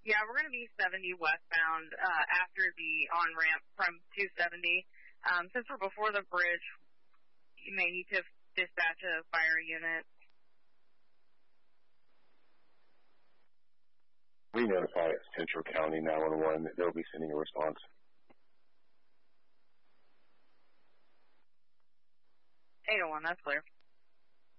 Yeah, we're going to be 70 westbound after the on-ramp from 270. Since we're before the bridge, you may need to dispatch a fire unit. We notify Central County 911 that they'll be sending a response. 801, that's clear.